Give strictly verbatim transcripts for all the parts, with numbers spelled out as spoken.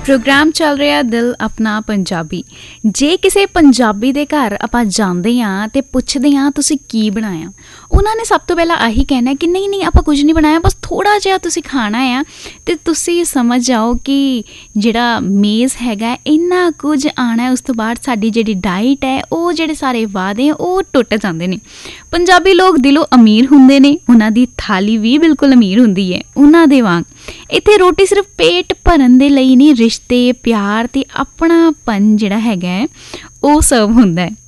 Programme चल रहा दिल अपना पंजाबी। जे किसी पंजाबी दे घर आपां जांदे हां ते पुछदे हां तुसीं की बनाया, उन्होंने सब तो पहला आही कहना कि नहीं नहीं आपां कुछ नहीं बनाया, बस थोड़ा जिहा तुसीं खाना आ ते तुसीं समझ जाओ कि जिहड़ा मेज़ हैगा इन्ना कुछ आना है। उस तो बाद साडी जिहड़ी डाइट है वो जिहड़े सारे वादे वो टुट जांदे ने। पंजाबी लोग दिलों अमीर हुंदे ने, उन्हां दी थाली भी बिल्कुल अमीर हुंदी है। उन्हां दे वांग इत्थे रोटी सिर्फ पेट भरन दे लई नहीं, रिश्ते प्यार ते अपनापन जिहड़ा हैगा है वो सर्व हुंदा है।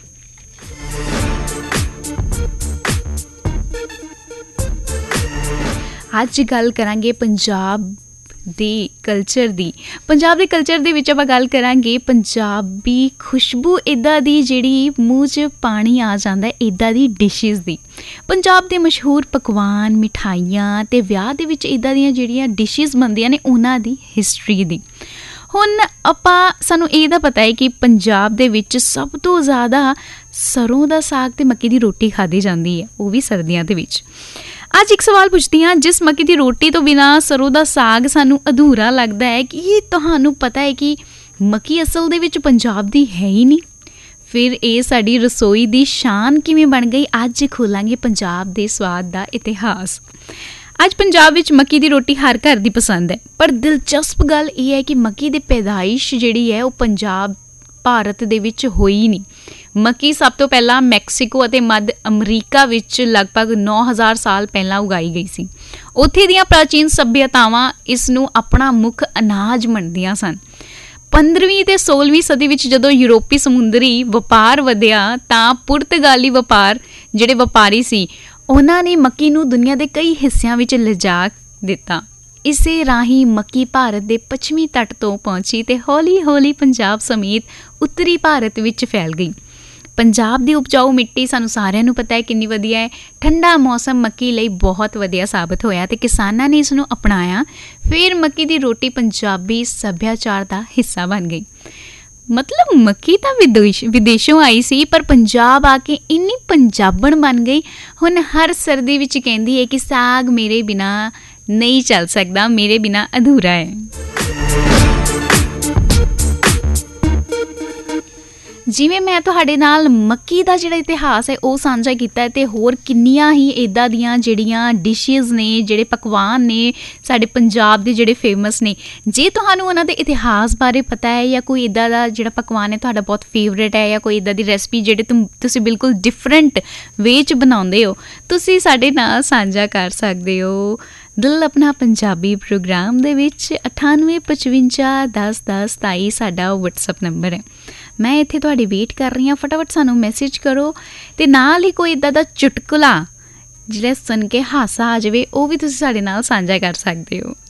ਅੱਜ ਗੱਲ ਕਰਾਂਗੇ ਪੰਜਾਬ ਦੇ ਕਲਚਰ ਦੀ। ਪੰਜਾਬ ਦੇ ਕਲਚਰ ਦੇ ਵਿੱਚ ਆਪਾਂ ਗੱਲ ਕਰਾਂਗੇ ਪੰਜਾਬੀ ਖੁਸ਼ਬੂ ਇੱਦਾਂ ਦੀ ਜਿਹੜੀ ਮੂੰਹ 'ਚ ਪਾਣੀ ਆ ਜਾਂਦਾ ਇੱਦਾਂ ਦੀ ਡਿਸ਼ਿਜ਼ ਦੀ। ਪੰਜਾਬ ਦੇ ਮਸ਼ਹੂਰ ਪਕਵਾਨ, ਮਿਠਾਈਆਂ ਅਤੇ ਵਿਆਹ ਦੇ ਵਿੱਚ ਇੱਦਾਂ ਦੀਆਂ ਜਿਹੜੀਆਂ ਡਿਸ਼ਿਜ਼ ਬਣਦੀਆਂ ਨੇ ਉਹਨਾਂ ਦੀ ਹਿਸਟਰੀ ਦੀ। ਹੁਣ ਆਪਾਂ ਸਾਨੂੰ ਇਹ ਤਾਂ ਪਤਾ ਹੈ ਕਿ ਪੰਜਾਬ ਦੇ ਵਿੱਚ ਸਭ ਤੋਂ ਜ਼ਿਆਦਾ ਸਰੋਂ ਦਾ ਸਾਗ ਅਤੇ ਮੱਕੀ ਦੀ ਰੋਟੀ ਖਾਧੀ ਜਾਂਦੀ ਹੈ, ਉਹ ਵੀ ਸਰਦੀਆਂ ਦੇ ਵਿੱਚ। ਅੱਜ ਇੱਕ ਸਵਾਲ ਪੁੱਛਦੀ ਹਾਂ, ਜਿਸ ਮੱਕੀ ਦੀ ਰੋਟੀ ਤੋਂ ਬਿਨਾਂ ਸਰੋਂ ਦਾ ਸਾਗ ਸਾਨੂੰ ਅਧੂਰਾ ਲੱਗਦਾ ਹੈ, ਕਿ ਤੁਹਾਨੂੰ ਪਤਾ ਹੈ ਕਿ ਮੱਕੀ ਅਸਲ ਦੇ ਵਿੱਚ ਪੰਜਾਬ ਦੀ ਹੈ ਹੀ ਨਹੀਂ? ਫਿਰ ਇਹ ਸਾਡੀ ਰਸੋਈ ਦੀ ਸ਼ਾਨ ਕਿਵੇਂ ਬਣ ਗਈ? ਅੱਜ ਖੋਲਾਂਗੇ ਪੰਜਾਬ ਦੇ ਸਵਾਦ ਦਾ ਇਤਿਹਾਸ। ਅੱਜ ਪੰਜਾਬ ਵਿੱਚ ਮੱਕੀ ਦੀ ਰੋਟੀ ਹਰ ਘਰ ਦੀ ਪਸੰਦ ਹੈ, ਪਰ ਦਿਲਚਸਪ ਗੱਲ ਇਹ ਹੈ ਕਿ ਮੱਕੀ ਦੀ ਪੈਦਾਇਸ਼ ਜਿਹੜੀ ਹੈ ਉਹ ਪੰਜਾਬ ਭਾਰਤ ਦੇ ਵਿੱਚ ਹੋਈ ਨਹੀਂ। ਮੱਕੀ ਸਭ ਤੋਂ ਪਹਿਲਾਂ ਮੈਕਸੀਕੋ ਅਤੇ ਮੱਧ ਅਮਰੀਕਾ ਵਿੱਚ ਲਗਭਗ ਨੌ ਹਜ਼ਾਰ ਸਾਲ ਪਹਿਲਾਂ ਉਗਾਈ ਗਈ ਸੀ। ਉੱਥੇ ਦੀਆਂ ਪ੍ਰਾਚੀਨ ਸੱਭਿਅਤਾਵਾਂ ਇਸ ਨੂੰ ਆਪਣਾ ਮੁੱਖ ਅਨਾਜ ਮੰਨਦੀਆਂ ਸਨ। ਪੰਦਰਵੀਂ ਅਤੇ ਸੋਲ੍ਹਵੀਂ ਸਦੀ ਵਿੱਚ ਜਦੋਂ ਯੂਰਪੀ ਸਮੁੰਦਰੀ ਵਪਾਰ ਵਧਿਆ ਤਾਂ ਪੁਰਤਗਾਲੀ ਵਪਾਰ ਜਿਹੜੇ ਵਪਾਰੀ ਸੀ ਉਹਨਾਂ ਨੇ ਮੱਕੀ ਨੂੰ ਦੁਨੀਆ ਦੇ ਕਈ ਹਿੱਸਿਆਂ ਵਿੱਚ ਲਿਜਾ ਦਿੱਤਾ। ਇਸੇ ਰਾਹੀਂ ਮੱਕੀ ਭਾਰਤ ਦੇ ਪੱਛਮੀ ਤੱਟ ਤੋਂ ਪਹੁੰਚੀ ਅਤੇ ਹੌਲੀ ਹੌਲੀ ਪੰਜਾਬ ਸਮੇਤ ਉੱਤਰੀ ਭਾਰਤ ਵਿੱਚ ਫੈਲ ਗਈ। ਪੰਜਾਬ ਦੀ ਉਪਜਾਊ ਮਿੱਟੀ ਸਾਨੂੰ ਸਾਰਿਆਂ ਨੂੰ ਪਤਾ ਹੈ ਕਿੰਨੀ ਵਧੀਆ ਹੈ। ਠੰਡਾ ਮੌਸਮ ਮੱਕੀ ਲਈ ਬਹੁਤ ਵਧੀਆ ਸਾਬਤ ਹੋਇਆ ਅਤੇ ਕਿਸਾਨਾਂ ਨੇ ਇਸ ਨੂੰ ਅਪਣਾਇਆ। ਫਿਰ ਮੱਕੀ ਦੀ ਰੋਟੀ ਪੰਜਾਬੀ ਸੱਭਿਆਚਾਰ ਦਾ ਹਿੱਸਾ ਬਣ ਗਈ। ਮਤਲਬ ਮੱਕੀ ਤਾਂ ਵਿਦੇਸ਼ ਵਿਦੇਸ਼ੋਂ ਆਈ ਸੀ, ਪਰ ਪੰਜਾਬ ਆ ਕੇ ਇੰਨੀ ਪੰਜਾਬਣ ਬਣ ਗਈ। ਹੁਣ ਹਰ ਸਰਦੀ ਵਿੱਚ ਕਹਿੰਦੀ ਹੈ ਕਿ ਸਾਗ ਮੇਰੇ ਬਿਨਾਂ ਨਹੀਂ ਚੱਲ ਸਕਦਾ, ਮੇਰੇ ਬਿਨਾਂ ਅਧੂਰਾ ਹੈ। ਜਿਵੇਂ ਮੈਂ ਤੁਹਾਡੇ ਨਾਲ ਮੱਕੀ ਦਾ ਜਿਹੜਾ ਇਤਿਹਾਸ ਹੈ ਉਹ ਸਾਂਝਾ ਕੀਤਾ ਹੈ, ਅਤੇ ਹੋਰ ਕਿੰਨੀਆਂ ਹੀ ਇੱਦਾਂ ਦੀਆਂ ਜਿਹੜੀਆਂ ਡਿਸ਼ਿਜ਼ ਨੇ, ਜਿਹੜੇ ਪਕਵਾਨ ਨੇ ਸਾਡੇ ਪੰਜਾਬ ਦੇ ਜਿਹੜੇ ਫੇਮਸ ਨੇ। ਜੇ ਤੁਹਾਨੂੰ ਉਹਨਾਂ ਦੇ ਇਤਿਹਾਸ ਬਾਰੇ ਪਤਾ ਹੈ ਜਾਂ ਕੋਈ ਇੱਦਾਂ ਦਾ ਜਿਹੜਾ ਪਕਵਾਨ ਹੈ ਤੁਹਾਡਾ ਬਹੁਤ ਫੇਵਰੇਟ ਹੈ, ਜਾਂ ਕੋਈ ਇੱਦਾਂ ਦੀ ਰੈਸਪੀ ਜਿਹੜੇ ਤੁਮ ਤੁਸੀਂ ਬਿਲਕੁਲ ਡਿਫਰੈਂਟ ਵੇ 'ਚ ਬਣਾਉਂਦੇ ਹੋ, ਤੁਸੀਂ ਸਾਡੇ ਨਾਲ ਸਾਂਝਾ ਕਰ ਸਕਦੇ ਹੋ। ਦਿਲ ਆਪਣਾ ਪੰਜਾਬੀ ਪ੍ਰੋਗਰਾਮ ਦੇ ਵਿੱਚ ਅਠਾਨਵੇਂ ਪਚਵੰਜਾ ਦਸ ਦਸ ਸਤਾਈ ਸਾਡਾ ਵਟਸਐਪ ਨੰਬਰ ਹੈ। ਮੈਂ ਇੱਥੇ ਤੁਹਾਡੀ ਵੇਟ ਕਰ ਰਹੀ ਹਾਂ, ਫਟਾਫਟ ਸਾਨੂੰ ਮੈਸੇਜ ਕਰੋ। ਅਤੇ ਨਾਲ ਹੀ ਕੋਈ ਇੱਦਾਂ ਦਾ ਚੁਟਕਲਾ ਜਿਹੜਾ ਸੁਣ ਕੇ ਹਾਸਾ ਆ ਜਾਵੇ ਉਹ ਵੀ ਤੁਸੀਂ ਸਾਡੇ ਨਾਲ ਸਾਂਝਾ ਕਰ ਸਕਦੇ ਹੋ।